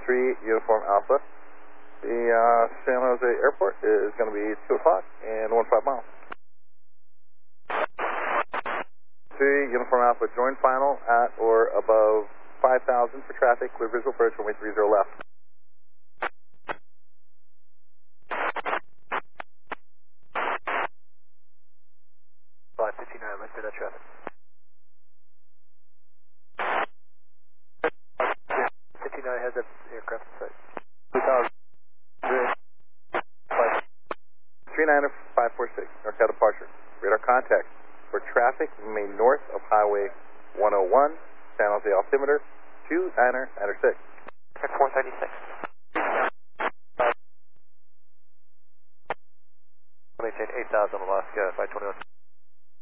3 Uniform Alpha. The San Jose Airport is going to be 2 o'clock and 15 miles. 3 Uniform Alpha, join final at or above 5,000 for traffic, clear visual bridge, runway 30 left. Flight 59, let's do that traffic. 59 has that aircraft in sight. 39546, NorCal departure. Radar contact for traffic, remain north of Highway 101, San Jose altimeter, 2996. Check 436. Maintain 8,000 Alaska, 521.